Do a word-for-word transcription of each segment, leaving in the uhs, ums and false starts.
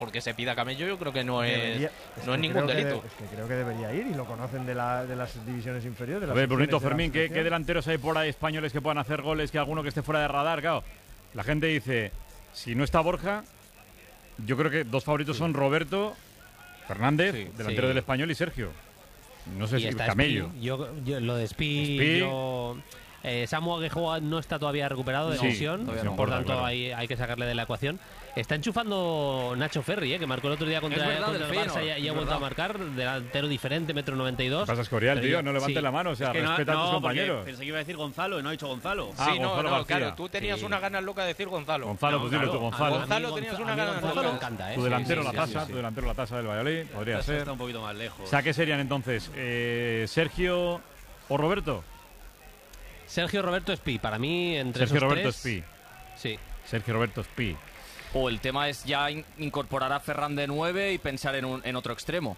porque se pida Camello, yo creo que no es, debería, es, no que es ningún de, delito. es que creo que debería ir y lo conocen de, la, de las divisiones inferiores. De las a ver, Brunito, de Fermín, ¿qué, ¿qué delanteros hay por ahí españoles que puedan hacer goles, que alguno que esté fuera de radar? Claro, la gente dice, si no está Borja, yo creo que dos favoritos sí. son Roberto Fernández, sí, delantero sí. del Español, y Sergio. No sé y si Camello. Yo, yo, lo de Spi, yo... Eh, Samu Aguejo no está todavía recuperado de sí, lesión, no, por tanto claro. hay, hay que sacarle de la ecuación. Está enchufando Nacho Ferri, eh, que marcó el otro día contra, verdad, contra el Barça y, y ha vuelto a marcar, delantero diferente, metro noventa y dos. ¿Qué pasa, Escorial, tío? No levantes sí. la mano, o sea, es que respeta no, a tus compañeros. Pensé que iba a decir Gonzalo y no ha dicho Gonzalo. Ah, sí, no, Gonzalo no, claro, tú tenías sí. una ganas loca de decir Gonzalo. Gonzalo, no, pues dilo claro. tú, Gonzalo. Gonzalo tenías una ganas Gonzalo me encanta, ¿eh? Tu delantero sí, la sí, tasa, sí, sí. tu delantero la tasa del Valladolid, podría Esta ser. Está un poquito más lejos. O sea, ¿qué serían entonces? Eh, ¿Sergio o Roberto? Sergio Roberto Spi, para mí entre Sergio esos Roberto tres, Spi. Sí. Sergio Roberto Spi. O el tema es ya in incorporar a Ferran de nueve y pensar en, un, en otro extremo.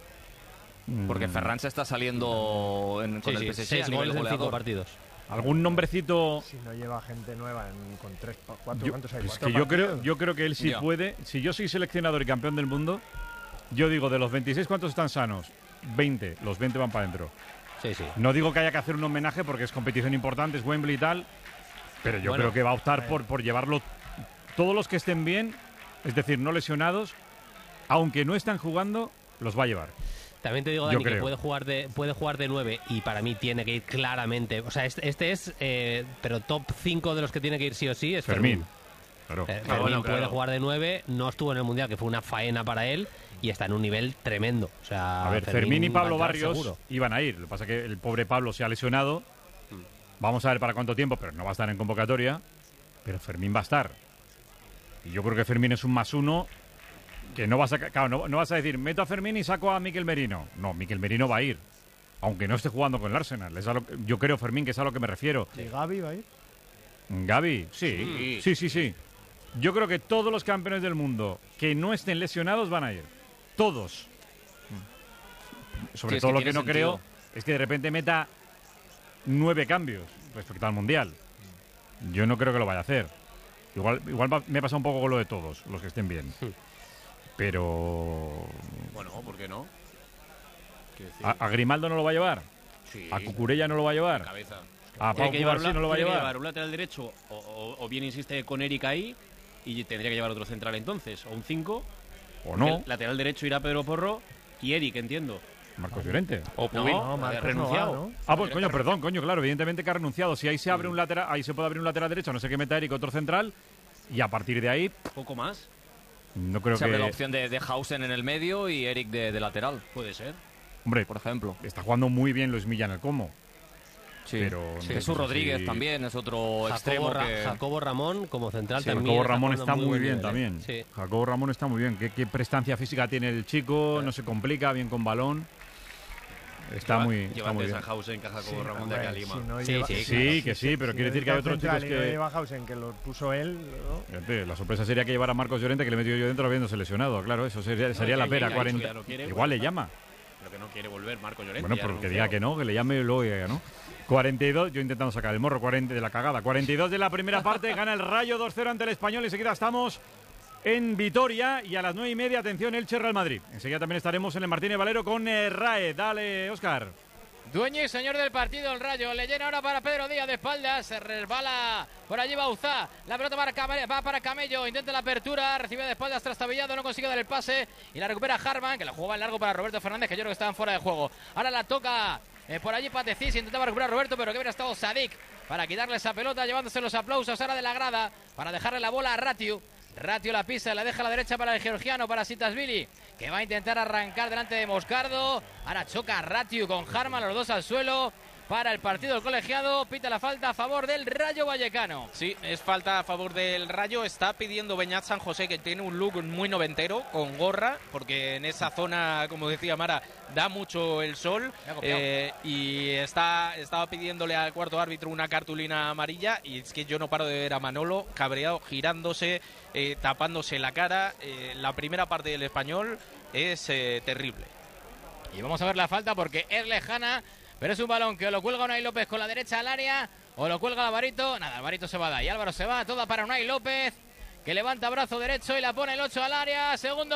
Mm. Porque Ferran se está saliendo en, con sí, el P S G sí, seis a nivel goles en cinco goleador. partidos. ¿Algún nombrecito? Si no lleva gente nueva en, con tres, cuatro, yo, ¿cuántos hay? Es ¿Cuatro que yo partidos? creo, yo creo que él sí ya. puede. Si yo soy seleccionador y campeón del mundo, yo digo, de los veintiséis, ¿cuántos están sanos? veinte. Los veinte van para adentro. Sí, sí. No digo que haya que hacer un homenaje porque es competición importante, es Wembley y tal, pero yo bueno, creo que va a optar por, por llevarlo todos los que estén bien, es decir, no lesionados, aunque no están jugando, los va a llevar. También te digo, Dani, que puede jugar de puede jugar de nueve y para mí tiene que ir claramente. O sea, este, este es, eh, pero top cinco de los que tiene que ir sí o sí es Fermín. Fermín. Claro. Eh, Fermín ah, bueno, puede claro. jugar de nueve, no estuvo en el Mundial, que fue una faena para él, y está en un nivel tremendo. O sea, a ver, Fermín, Fermín y Pablo Barrios seguro. iban a ir. Lo que pasa es que el pobre Pablo se ha lesionado. Vamos a ver para cuánto tiempo, pero no va a estar en convocatoria. Pero Fermín va a estar. Y yo creo que Fermín es un más uno que no vas a, claro, no, no vas a decir, meto a Fermín y saco a Mikel Merino. No, Mikel Merino va a ir. Aunque no esté jugando con el Arsenal. Es a lo, yo creo, Fermín, que es a lo que me refiero. ¿Y Gavi va a ir? Gavi, sí, sí, sí, sí. Yo creo que todos los campeones del mundo que no estén lesionados van a ir. Todos. Sobre sí, todo que lo que no sentido. creo es que de repente meta nueve cambios respecto al Mundial. Yo no creo que lo vaya a hacer. Igual, igual va, me pasa un poco con lo de todos, los que estén bien. Pero... Bueno, ¿por qué no? ¿A, a Grimaldo no lo va a llevar? Sí. ¿A Cucurella no lo va a llevar? Cabeza. ¿A Pau Cubarsí no lo va a tiene que llevar? llevar un lateral derecho o, o, o bien insiste con Eric ahí y tendría que llevar otro central entonces, o un cinco. ¿O no? El lateral derecho irá Pedro Porro y Eric, entiendo. Marcos Llorente. O No, no, Marcos renunciado. no va, ¿no? Ah, pues coño, perdón, coño, claro, evidentemente que ha renunciado. Si ahí se abre un lateral, ahí se puede abrir un lateral derecho, a no sé qué meta Eric, otro central, y a partir de ahí, Poco más, no creo Se abre que... la opción de, de Hausen en el medio y Eric de, de lateral, puede ser. Hombre, por ejemplo. está jugando muy bien Luis Milla en el Como. Sí. Pero Sí. no Jesús sé Rodríguez si- también es otro Jacobo, extremo Ra que... Jacobo Ramón como central Sí, también. Jacobo Ramón está jugando muy buen bien nivel, también. ¿eh? Sí. Jacobo Ramón está muy bien. ¿Qué, qué prestancia física tiene el chico? No se complica, bien con balón. Está Lleva- muy, está Lleva muy antes bien. a Hausen que a Jacobo Sí, Ramón de hombre, aquí a Lima. si no Sí, lleva- sí, Sí, que sí, pero si quiere decir que hay otros central chicos y no que... lleva Hausen, que lo puso él, ¿no? Fíjate, la sorpresa sería que llevara a Marcos Llorente, que le metió yo dentro habiéndose lesionado. Claro, eso sería, sería que la ya- pera. ya ha dicho que cuarenta. ya no quiere, Igual pues le está. llama. Pero que no quiere volver Marco Llorente. Bueno, ya pero que renunció. diga que no, que le llame y luego diga que no. cuarenta y dos, yo intentando sacar el morro, cuarenta de la cagada. cuarenta y dos de la primera parte, gana el Rayo dos cero ante el Español y enseguida estamos en Vitoria y a las nueve y media, atención, Elche Real Madrid. Enseguida también estaremos en el Martínez Valero con eh, RAE. Dale, Óscar. Dueño y señor del partido, el Rayo. Le llena ahora para Pedro Díaz de espaldas. Se resbala por allí Bauzá. La pelota para Came- va para Camello. Intenta la apertura. Recibe de espaldas trastabillado. No consigue dar el pase. Y la recupera Harman, que la jugaba en largo para Roberto Fernández, que yo creo que estaban fuera de juego. Ahora la toca eh, por allí Patecís. Intentaba recuperar Roberto, pero que hubiera estado Sadik para quitarle esa pelota, llevándose los aplausos ahora de la grada. Para dejarle la bola a Ratiu. Ratio la pisa, la deja a la derecha para el georgiano, para Sitasvili, que va a intentar arrancar delante de Moscardo. Ahora choca Ratio con Harman, los dos al suelo. Para el partido del colegiado, pita la falta a favor del Rayo Vallecano. Sí, es falta a favor del Rayo. Está pidiendo Beñat San José, que tiene un look muy noventero, con gorra, porque en esa zona, como decía Mara, da mucho el sol. Eh, y está estaba pidiéndole al cuarto árbitro una cartulina amarilla. Y es que yo no paro de ver a Manolo cabreado, girándose, eh, tapándose la cara. Eh, la primera parte del Español es eh, terrible. Y vamos a ver la falta porque es lejana, pero es un balón que o lo cuelga Unai López con la derecha al área o lo cuelga Alvarito. Nada, Alvarito se va de ahí. Álvaro se va, toda para Unai López, que levanta brazo derecho y la pone el ocho al área. Segundo